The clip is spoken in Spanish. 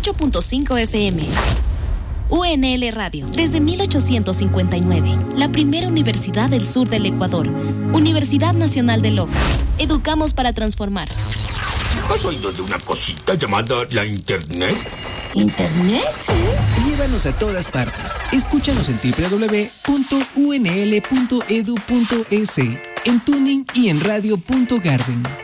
98.5 FM. UNL Radio, desde 1859, la primera universidad del sur del Ecuador. Universidad Nacional de Loja. Educamos para transformar. ¿Has oído de una cosita llamada la Internet? ¿Internet? Sí. Llévanos a todas partes. Escúchanos en www.unl.edu.es, en Tuning y en radio.garden.